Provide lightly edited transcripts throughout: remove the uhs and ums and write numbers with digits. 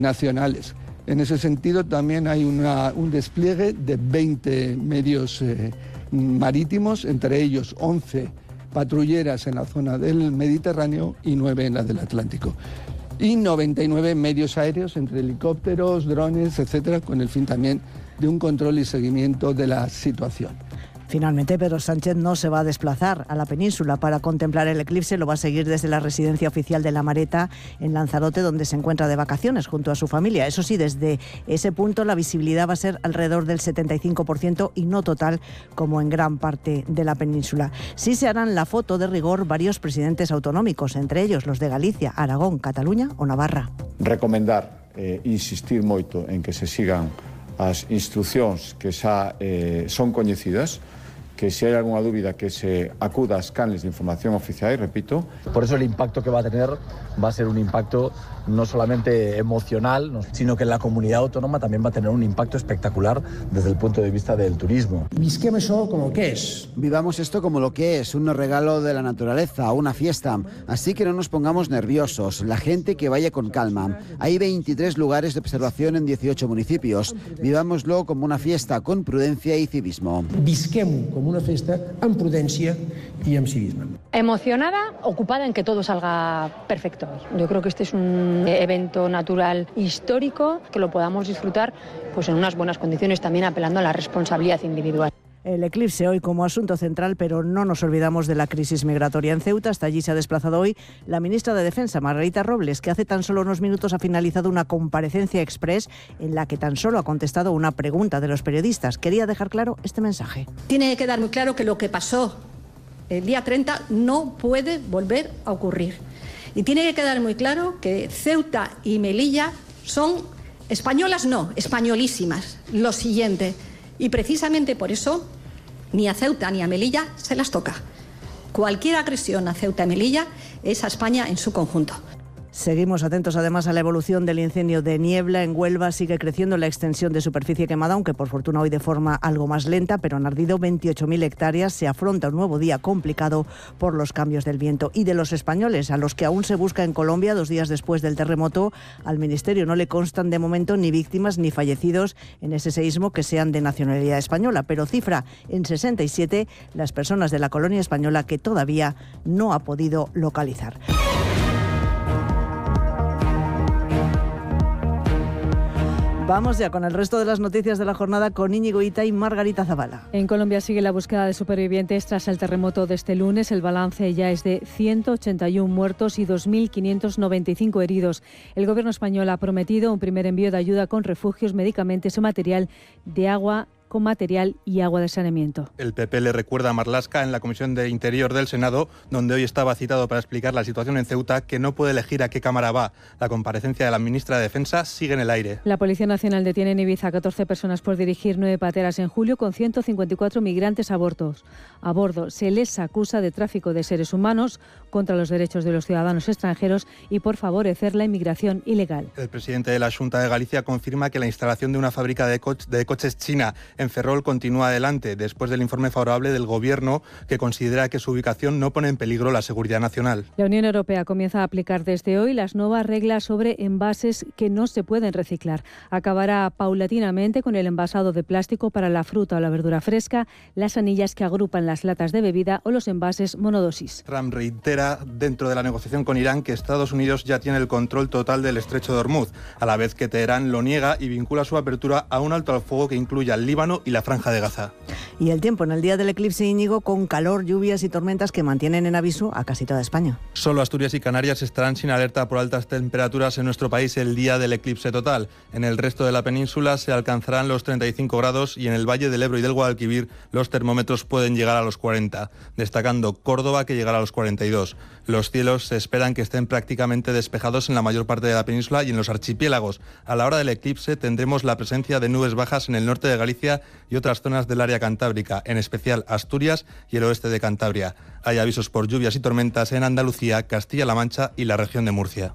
nacionales. En ese sentido también hay un despliegue de 20 medios marítimos, entre ellos 11 patrulleras en la zona del Mediterráneo y 9 en la del Atlántico. Y 99 medios aéreos, entre helicópteros, drones, etcétera, con el fin también de un control y seguimiento de la situación. Finalmente, Pedro Sánchez no se va a desplazar a la península para contemplar el eclipse, lo va a seguir desde la residencia oficial de La Mareta en Lanzarote, donde se encuentra de vacaciones junto a su familia. Eso sí, desde ese punto la visibilidad va a ser alrededor del 75% y no total como en gran parte de la península. Sí se harán la foto de rigor varios presidentes autonómicos, entre ellos los de Galicia, Aragón, Cataluña o Navarra. Recomendar, insistir moito en que se sigan as instruccións que xa son coñecidas, que si hay alguna dúbida que se acuda a los canales de información oficial, y repito. Por eso el impacto que va a tener va a ser un impacto no solamente emocional, sino que en la comunidad autónoma también va a tener un impacto espectacular desde el punto de vista del turismo. Visquem eso como lo que es. Vivamos esto como lo que es, un regalo de la naturaleza, una fiesta. Así que no nos pongamos nerviosos, la gente que vaya con calma. Hay 23 lugares de observación en 18 municipios. Vivámoslo como una fiesta, con prudencia y civismo. Visquem como una fiesta amb prudència y amb civisme. Emocionada, ocupada en que todo salga perfecto. Yo creo que este es un evento natural histórico, que lo podamos disfrutar pues en unas buenas condiciones, también apelando a la responsabilidad individual. El eclipse hoy como asunto central, pero no nos olvidamos de la crisis migratoria en Ceuta. Hasta allí se ha desplazado hoy la ministra de Defensa, Margarita Robles, que hace tan solo unos minutos ha finalizado una comparecencia express en la que tan solo ha contestado una pregunta de los periodistas. Quería dejar claro este mensaje. Tiene que quedar muy claro que lo que pasó el día 30 no puede volver a ocurrir. Y tiene que quedar muy claro que Ceuta y Melilla son españolas, no, españolísimas. Lo siguiente. Y precisamente por eso ni a Ceuta ni a Melilla se las toca. Cualquier agresión a Ceuta y Melilla es a España en su conjunto. Seguimos atentos además a la evolución del incendio de Niebla en Huelva. Sigue creciendo la extensión de superficie quemada, aunque por fortuna hoy de forma algo más lenta, pero han ardido 28.000 hectáreas. Se afronta un nuevo día complicado por los cambios del viento. Y de los españoles, a los que aún se busca en Colombia 2 días después del terremoto, al Ministerio no le constan de momento ni víctimas ni fallecidos en ese seísmo que sean de nacionalidad española, pero cifra en 67 las personas de la colonia española que todavía no ha podido localizar. Vamos ya con el resto de las noticias de la jornada con Íñigo Ita y Margarita Zavala. En Colombia sigue la búsqueda de supervivientes tras el terremoto de este lunes. El balance ya es de 181 muertos y 2.595 heridos. El gobierno español ha prometido un primer envío de ayuda con refugios, medicamentos y material de agua con material y agua de saneamiento. El PP le recuerda a Marlaska en la Comisión de Interior del Senado, donde hoy estaba citado para explicar la situación en Ceuta, que no puede elegir a qué Cámara va. La comparecencia de la ministra de Defensa sigue en el aire. La Policía Nacional detiene en Ibiza a 14 personas por dirigir 9 pateras en julio con 154 migrantes a bordo. Se les acusa de tráfico de seres humanos, contra los derechos de los ciudadanos extranjeros y por favorecer la inmigración ilegal. El presidente de la Xunta de Galicia confirma que la instalación de una fábrica de coches china en Ferrol continúa adelante, después del informe favorable del Gobierno, que considera que su ubicación no pone en peligro la seguridad nacional. La Unión Europea comienza a aplicar desde hoy las nuevas reglas sobre envases que no se pueden reciclar. Acabará paulatinamente con el envasado de plástico para la fruta o la verdura fresca, las anillas que agrupan las latas de bebida o los envases monodosis. Trump reitera dentro de la negociación con Irán que Estados Unidos ya tiene el control total del estrecho de Hormuz, a la vez que Teherán lo niega y vincula su apertura a un alto al fuego que incluya al Líbano y la Franja de Gaza. Y el tiempo en el día del eclipse, Íñigo, con calor, lluvias y tormentas que mantienen en aviso a casi toda España. Solo Asturias y Canarias estarán sin alerta por altas temperaturas en nuestro país el día del eclipse total. En el resto de la península se alcanzarán los 35 grados y en el Valle del Ebro y del Guadalquivir los termómetros pueden llegar a los 40, destacando Córdoba, que llegará a los 42. Los cielos se esperan que estén prácticamente despejados en la mayor parte de la península y en los archipiélagos. A la hora del eclipse tendremos la presencia de nubes bajas en el norte de Galicia y otras zonas del área cantábrica, en especial Asturias y el oeste de Cantabria. Hay avisos por lluvias y tormentas en Andalucía, Castilla-La Mancha y la región de Murcia.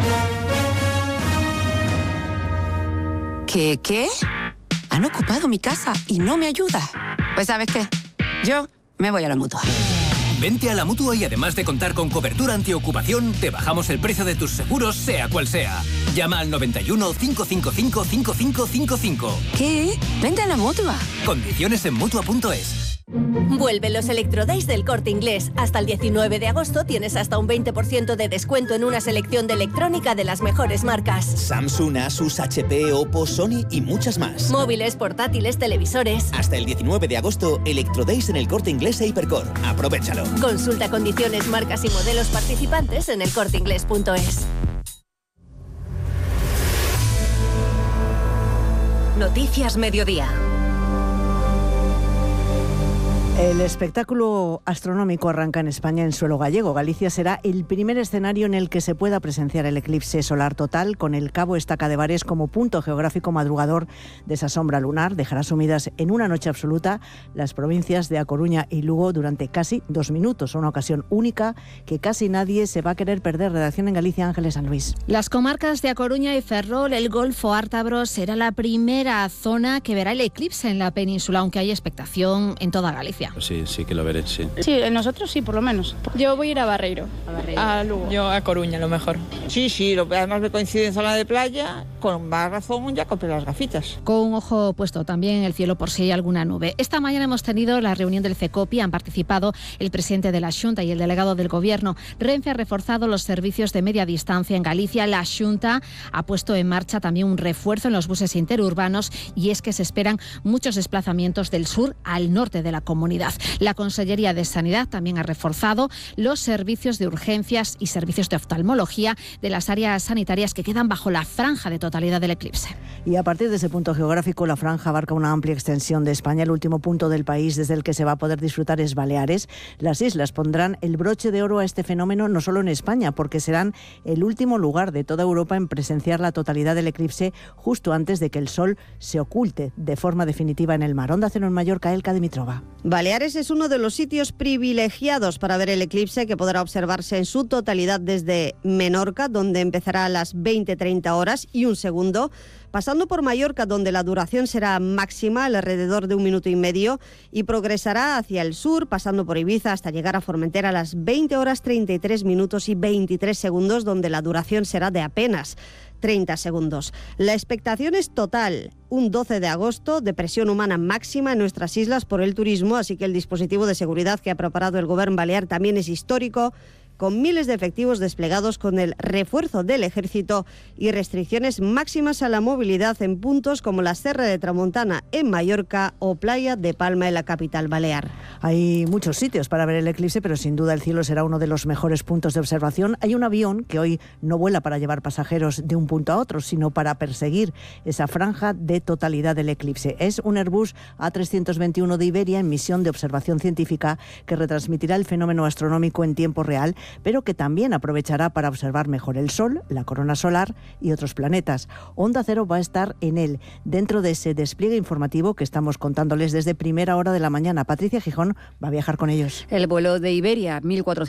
¿Qué? Han ocupado mi casa y no me ayuda. Pues ¿sabes qué? Yo me voy a la Mutua. Vente a la Mutua y además de contar con cobertura antiocupación, te bajamos el precio de tus seguros, sea cual sea. Llama al 91 555 5555. ¿Qué? Vente a la Mutua. Condiciones en Mutua.es. Vuelven los Electrodays del Corte Inglés. Hasta el 19 de agosto tienes hasta un 20% de descuento en una selección de electrónica de las mejores marcas. Samsung, Asus, HP, Oppo, Sony y muchas más. Móviles, portátiles, televisores. Hasta el 19 de agosto, Electrodays en el Corte Inglés e Hipercor. Aprovechalo. Consulta condiciones, marcas y modelos participantes en elcorteinglés.es. Noticias Mediodía. El espectáculo astronómico arranca en España, en suelo gallego. Galicia será el primer escenario en el que se pueda presenciar el eclipse solar total, con el Cabo Estaca de Bares como punto geográfico madrugador de esa sombra lunar. Dejará sumidas en una noche absoluta las provincias de A Coruña y Lugo durante casi 2 minutos. Una ocasión única que casi nadie se va a querer perder. Redacción en Galicia, Ángeles San Luis. Las comarcas de A Coruña y Ferrol, el Golfo Ártabro, será la primera zona que verá el eclipse en la península, aunque hay expectación en toda Galicia. Sí que lo veré, sí. Sí, nosotros sí, por lo menos. Yo voy a ir a Barreiro. A Lugo. Yo a Coruña, lo mejor. Sí, además me coincide en zona de playa, con más razón ya compré las gafitas. Con un ojo puesto también en el cielo por si hay alguna nube. Esta mañana hemos tenido la reunión del CECOPI, han participado el presidente de la Xunta y el delegado del Gobierno. Renfe ha reforzado los servicios de media distancia en Galicia. La Xunta ha puesto en marcha también un refuerzo en los buses interurbanos y es que se esperan muchos desplazamientos del sur al norte de la comunidad. La Consellería de Sanidad también ha reforzado los servicios de urgencias y servicios de oftalmología de las áreas sanitarias que quedan bajo la franja de totalidad del eclipse. Y a partir de ese punto geográfico, la franja abarca una amplia extensión de España. El último punto del país desde el que se va a poder disfrutar es Baleares. Las islas pondrán el broche de oro a este fenómeno no solo en España, porque serán el último lugar de toda Europa en presenciar la totalidad del eclipse justo antes de que el sol se oculte de forma definitiva en el mar. Onda Cero en Mallorca, Elka Dimitrova. Baleares es uno de los sitios privilegiados para ver el eclipse, que podrá observarse en su totalidad desde Menorca, donde empezará a las 20:30 horas y un segundo, pasando por Mallorca, donde la duración será máxima, alrededor de 1 minuto y medio, y progresará hacia el sur, pasando por Ibiza hasta llegar a Formentera a las 20 horas 33 minutos y 23 segundos, donde la duración será de apenas 30 segundos. La expectación es total. Un 12 de agosto de presión humana máxima en nuestras islas por el turismo, así que el dispositivo de seguridad que ha preparado el Gobierno balear también es histórico, con miles de efectivos desplegados con el refuerzo del ejército y restricciones máximas a la movilidad en puntos como la Serra de Tramontana en Mallorca o Playa de Palma en la capital balear. Hay muchos sitios para ver el eclipse, pero sin duda el cielo será uno de los mejores puntos de observación. Hay un avión que hoy no vuela para llevar pasajeros de un punto a otro, sino para perseguir esa franja de totalidad del eclipse. Es un Airbus A321 de Iberia en misión de observación científica que retransmitirá el fenómeno astronómico en tiempo real, pero que también aprovechará para observar mejor el Sol, la corona solar y otros planetas. Onda Cero va a estar en él, dentro de ese despliegue informativo que estamos contándoles desde primera hora de la mañana. Patricia Gijón va a viajar con ellos. El vuelo de Iberia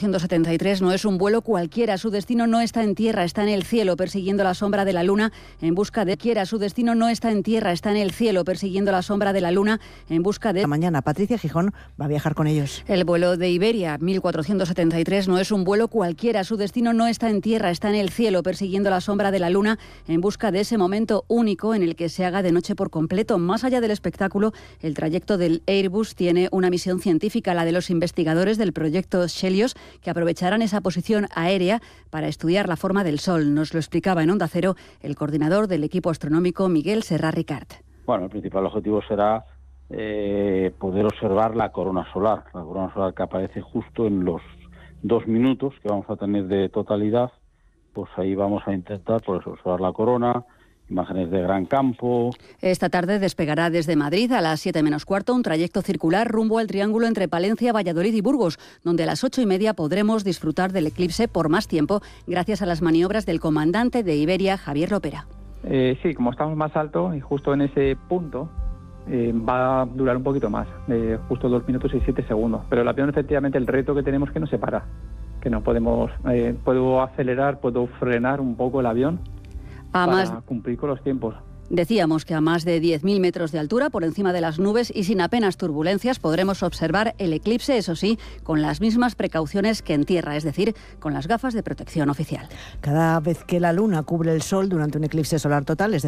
1473 no es un vuelo cualquiera. Su destino no está en tierra, está en el cielo, persiguiendo la sombra de la luna en busca de... Su destino no está en tierra, está en el cielo, persiguiendo la sombra de la luna en busca de... Mañana Patricia Gijón va a viajar con ellos. El vuelo de Iberia 1473 no es un vuelo cualquiera. Su destino no está en tierra, está en el cielo, persiguiendo la sombra de la luna en busca de ese momento único en el que se haga de noche por completo. Más allá del espectáculo, el trayecto del Airbus tiene una misión científica, la de los investigadores del proyecto Helios, que aprovecharán esa posición aérea para estudiar la forma del Sol. Nos lo explicaba en Onda Cero el coordinador del equipo astronómico, Miguel Serra Ricard. Bueno, el principal objetivo será poder observar la corona solar que aparece justo en los 2 minutos que vamos a tener de totalidad. Pues ahí vamos a intentar observar la corona, imágenes de gran campo. Esta tarde despegará desde Madrid a las 7 menos cuarto un trayecto circular rumbo al triángulo entre Palencia, Valladolid y Burgos, donde a las 8:30 podremos disfrutar del eclipse por más tiempo gracias a las maniobras del comandante de Iberia, Javier Lopera. Sí, como estamos más alto y justo en ese punto, va a durar un poquito más, justo 2 minutos y 7 segundos. Pero el avión, efectivamente, el reto que tenemos es que no se para, que no podemos, puedo acelerar, puedo frenar un poco el avión para cumplir con los tiempos. Decíamos que a más de 10.000 metros de altura, por encima de las nubes y sin apenas turbulencias, podremos observar el eclipse, eso sí, con las mismas precauciones que en tierra, es decir, con las gafas de protección oficial. Cada vez que la luna cubre el sol durante un eclipse solar total, es decir,